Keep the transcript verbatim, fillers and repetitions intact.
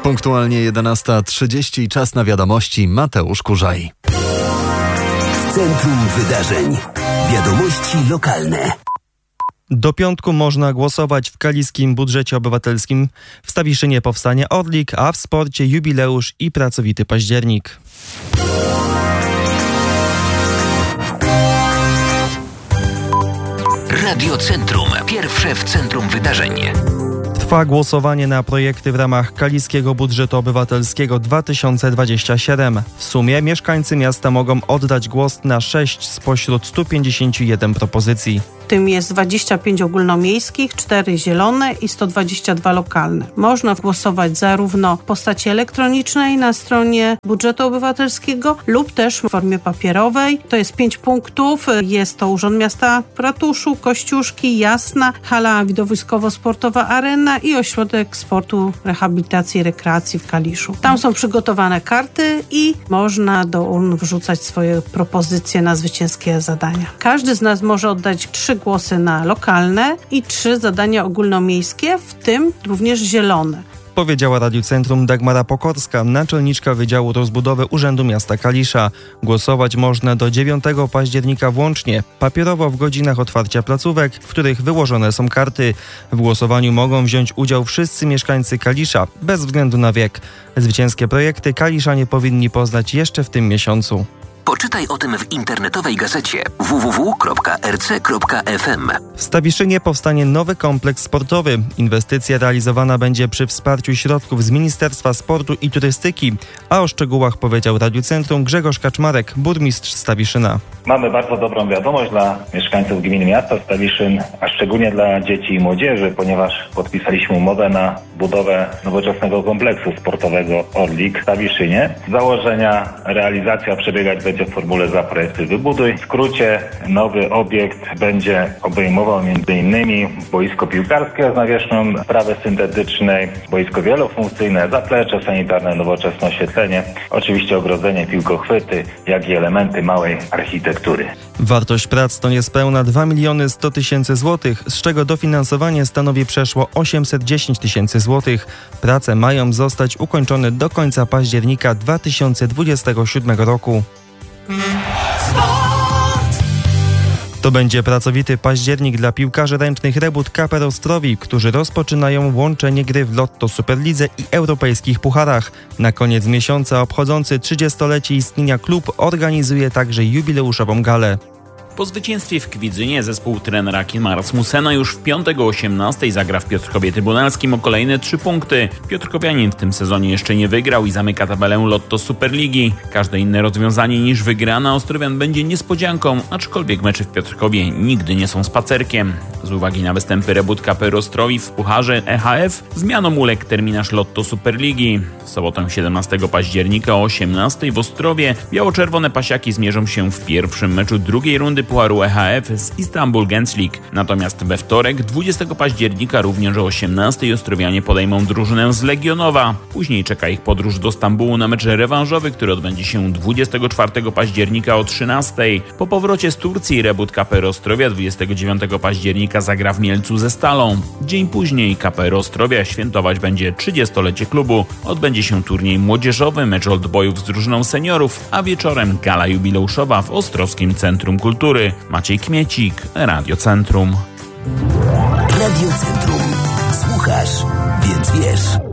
Punktualnie jedenasta trzydzieści, czas na wiadomości. Mateusz Kurzaj. Centrum Wydarzeń. Wiadomości lokalne. Do piątku można głosować w kaliskim budżecie obywatelskim. W Stawiszynie powstanie Orlik, a w sporcie jubileusz i pracowity październik. Radio Centrum. Pierwsze w centrum wydarzeń. Trwa głosowanie na projekty w ramach kaliskiego budżetu obywatelskiego dwa tysiące dwudziestego siódmego. W sumie mieszkańcy miasta mogą oddać głos na sześć spośród stu pięćdziesięciu jeden propozycji. Tym jest dwadzieścia pięć ogólnomiejskich, cztery zielone i sto dwadzieścia dwa lokalne. Można głosować zarówno w postaci elektronicznej na stronie budżetu obywatelskiego lub też w formie papierowej. To jest pięć punktów. Jest to Urząd Miasta w Ratuszu, Kościuszki, Jasna, hala widowiskowo-sportowa Arena i Ośrodek Sportu, Rehabilitacji i Rekreacji w Kaliszu. Tam są przygotowane karty i można do urn wrzucać swoje propozycje na zwycięskie zadania. Każdy z nas może oddać trzy głosy na lokalne i trzy zadania ogólnomiejskie, w tym również zielone. Powiedziała Radiu Centrum Dagmara Pokorska, naczelniczka Wydziału Rozbudowy Urzędu Miasta Kalisza. Głosować można do dziewiątego października włącznie, papierowo w godzinach otwarcia placówek, w których wyłożone są karty. W głosowaniu mogą wziąć udział wszyscy mieszkańcy Kalisza, bez względu na wiek. Zwycięskie projekty kaliszanie powinni poznać jeszcze w tym miesiącu. Poczytaj o tym w internetowej gazecie w w w kropka r c kropka f m. W Stawiszynie powstanie nowy kompleks sportowy. Inwestycja realizowana będzie przy wsparciu środków z Ministerstwa Sportu i Turystyki, a o szczegółach powiedział Radiu Centrum Grzegorz Kaczmarek, burmistrz Stawiszyna. Mamy bardzo dobrą wiadomość dla mieszkańców gminy miasta Stawiszyn, a szczególnie dla dzieci i młodzieży, ponieważ podpisaliśmy umowę na budowę nowoczesnego kompleksu sportowego Orlik w Stawiszynie. Z założenia realizacja przebiegać będzie w formule zaprojektuj, wybuduj. W skrócie nowy obiekt będzie obejmował m.in. boisko piłkarskie z nawierzchnią trawy syntetycznej, boisko wielofunkcyjne, zaplecze sanitarne, nowoczesne oświetlenie, oczywiście ogrodzenie, piłkochwyty, jak i elementy małej architektury. Wartość prac to niespełna dwa miliony sto tysięcy złotych, z czego dofinansowanie stanowi przeszło osiemset dziesięć tysięcy złotych. Prace mają zostać ukończone do końca października dwa tysiące dwudziestego siódmego roku. To będzie pracowity październik dla piłkarzy ręcznych Rebut K P R Ostrowi, którzy rozpoczynają łączenie gry w Lotto Superlidze i europejskich pucharach. Na koniec miesiąca obchodzący trzydziestolecie istnienia klub organizuje także jubileuszową galę. Po zwycięstwie w Kwidzynie zespół trenera Kima Rasmussena już w piątek o osiemnastej zagra w Piotrkowie Trybunalskim o kolejne trzy punkty. Piotrkowianin w tym sezonie jeszcze nie wygrał i zamyka tabelę Lotto Superligi. Każde inne rozwiązanie niż wygrana Ostrowian będzie niespodzianką, aczkolwiek mecze w Piotrkowie nigdy nie są spacerkiem. Z uwagi na występy Rebut K P R Ostrowi w pucharze E H F zmianą uległ terminarz Lotto Superligi. W sobotę siedemnastego października o osiemnastej w Ostrowie biało-czerwone pasiaki zmierzą się w pierwszym meczu drugiej rundy Pucharu E H F z Istanbul Gençlik. Natomiast we wtorek, dwudziestego października, również o osiemnastej Ostrowianie podejmą drużynę z Legionowa. Później czeka ich podróż do Stambułu na mecz rewanżowy, który odbędzie się dwudziestego czwartego października o trzynastej. Po powrocie z Turcji Rebut K P R Ostrowia dwudziestego dziewiątego października zagra w Mielcu ze Stalą. Dzień później K P R Ostrowia świętować będzie trzydziestolecie klubu. Odbędzie się turniej młodzieżowy, mecz oldboyów z drużyną seniorów, a wieczorem gala jubileuszowa w Ostrowskim Centrum Kultury. Maciej Kmiecik, Radio Centrum. Radio Centrum. Słuchasz, więc wiesz.